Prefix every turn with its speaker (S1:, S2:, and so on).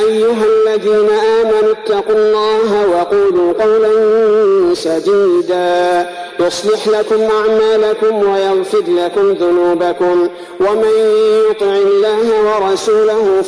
S1: أيها الذين آمنوا اتقوا الله وقولوا قولا سديدا يصلح لكم أعمالكم ويغفر لكم ذنوبكم ومن يطع الله ورسوله